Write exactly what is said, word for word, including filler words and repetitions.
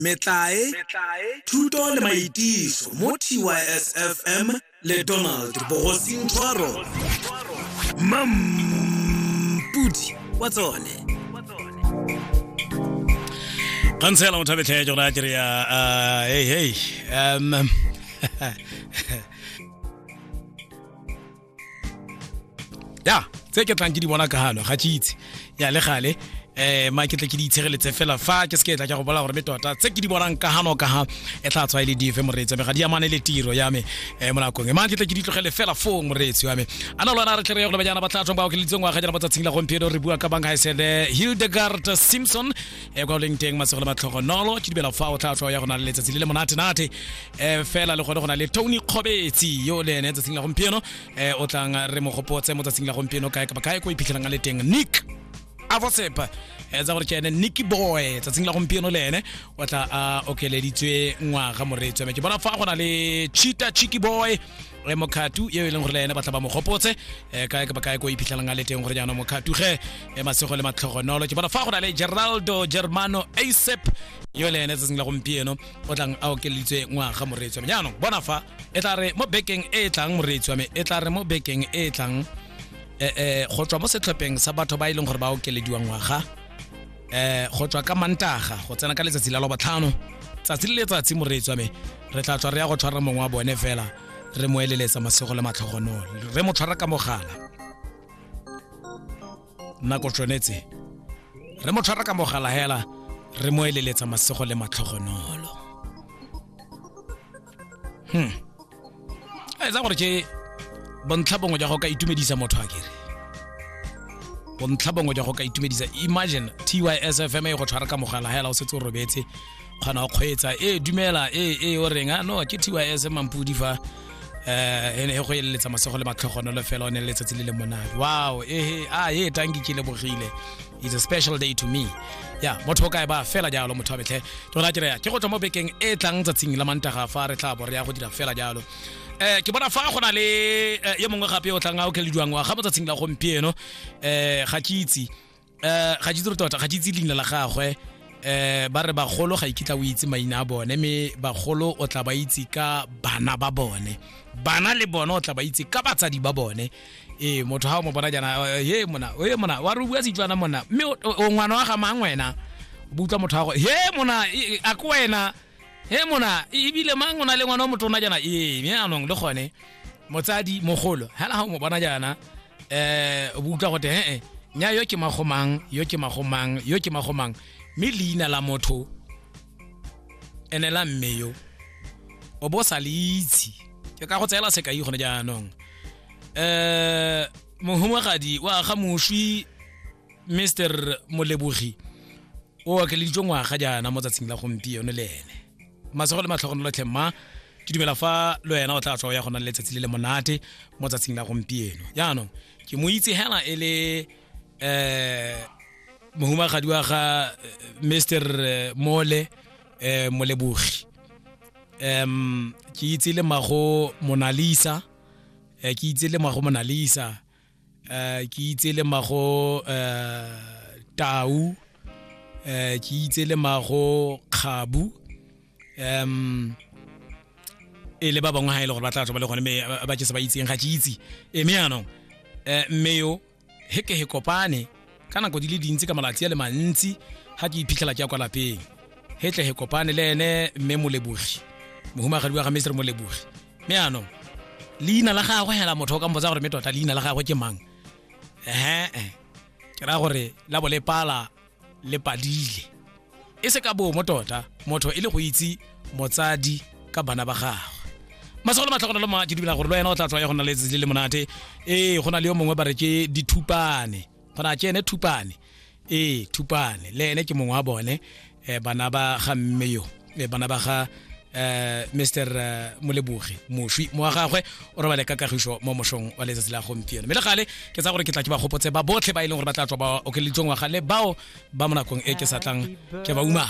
metlae thuto le maitiso mo T Y S F M le Donald Bogosintwaro Mampudi wa tsone Kansela mothabethe jona jere ya hey hey um ya tse ke tlang ke di bona ka hano ga tshitse ya le gale eh ma ke tle ke di itshireletse fela fa ke se ke tla ke go bola gore metota tse ke di bonang ka hano ka ha e tla tswa ile dife moretsi me ga di amane le tiro ya me eh mona kong ma ke tle ke di tlogele fela fo moretsi wa me ana lona re tlere go le bana ba tla tswa ba o ke litsong wa ga jana ba tsatsing la gompieno re bua ka banga isele Hildegard Simpson e go leng teng masego le matlhogonolo ke di bela fa o tla tswa ya go na le letsatsi le monate nate eh fela le go go na le Tony Kgobetsi yo le ene tsatsing la gompieno eh o tlang re mo gopotse mo tsatsing la gompieno kae ka ba kae go iphitlhelang le teng Nick Avosepa etsa gore ke ene Nicky Boy tsatsing la gompieno le ene o tla a okeleditswe ngwaga moretso me ke bona fa go na le Cheetah Chicky Boy re mokhatu ye e leng gore le ene ba tla ba mo gopotse e kae ka ba kae go iphitlhelang le teng gore jana mokhatu ge e masego le matlhogonolo ke bona fa go na le Geraldo Germano Asep yo le ene tsatsing la gompieno o tlang a okeleditswe ngwaga moretso me jana bona fa e tla re mo bekeng e tlang moretso me e tla re mo bekeng e tlang eh eh go tswa mo setlhopheng sa batho ba ileng gore ba okelediwa ngwaga eh go tswa ka Mantaga go tsena ka letsatsi la lo batlhano tsatsi le letsatsi moretsi wa me re tla tswa re ya go tshwara mongwe wa bone fela re mo eleletsa masego le matlhogonolo re mo tshwara ka mogala nna go tshwanetse re mo tshwara ka mogala hela re mo eleletsa masego le matlhogonolo hm a za gore ke bontlhabongo ja go ka itumedisa motho a kere bontlhabongo ja go ka itumedisa imagine T Y S F M e go tshwara ka mogala hela o setse o robetse khana o kgwetsa e dumela e e o renga no ke T Y S Mampudi fa eh ene go eletsa masego le matlhogonolo fela o ne letsatsi le le monate wow eh a e tangi ke le bogile it's a special day to me ya motho ka ba fela jalo motho betle tsona tjere ke go tswa mo bekeng e tlang tsatsing la Mantaga fa re tla bo re ya go dira fela jalo eh ke bona fa gona le ye mongwe gape o tlanga o kelediwang wa ga botsatsing la gompieno eh ga kitsi eh ga ditse tota ga ditse leina la gagwe eh ba re bagolo ga ikitla o itse maina a bone me bagolo o tla ba itse ka bana ba bone bana le bona o tla ba itse ka batsadi ba bone eh motho ha o mo bona jana he mona o ye mona wa re bua setswana mona me o ngwana wa ga mangwena butla motho wa go he mona a ko wena he mona ibile mang ona le ngwana o motona jana e me anong le gone motsadi mogolo hala ha mo bona jana eh o butla go te he nya yo ke magomang yo ke magomang yo ke magomang me leina la motho ene la mmeyo o bo sa litsi ke ka go tsela se ka i gone jaanong eh mohumagadi wa ga moshwi Mister Molebogi o ke le ditjongwa ga jana mo tsatsing la gompieno le ene masego le matlhogonolo tlhema ke dumela fa lo yena o tla tswa ya gona le letsatsi le le monate mo tsatsing la gompieno jaanong ke mo itse hela ele eh mohumagadi wa ga Mister Mole eh Molebogi em ke itse le mago Monalisa eh ke itse le mago Monalisa eh ke itse le mago eh Tau eh ke itse le mago Kgabu em e le ba bangwe ha ile gore ba tla tswa ba le gone me ba ke se ba itseng ga ke itse e me yanong eh meyo heke he kopane kana go di le dintsi ka malatsi a le mantsi ha ke iphitlhela ke ya kwa lapeng hetle he kopane le ene mme Molebogi mohumagadi wa ga Mister Molebogi me yanong leina la gagwe hela motho ka mbotsa gore metota leina la gagwe ke mang eh eh ke ra gore la bole pala le padile e se ka bo motota motho ile go itse motsadi ka bana ba gagwe masego le matlhogonolo ma ke dibila gore lo yena o tla tswa ya gona le tse le monate eh gona le yo mongwe ba re ke dithupane gona ke ene thupane eh thupane le ene ke mongwe wa bone eh bana ba ga mmeyo e bana ba ga eh Mister Molebogi moshwi mo gagwe o re ba le ka kagiso mo moshong wa letsatsi la gompieno me le gale ke tsa gore ke tla ke ba gopotse ba botlhe ba ile gore ba tla tswa ba okeletsong wa gale bao ba monakong e ke sa tlang ke ba uma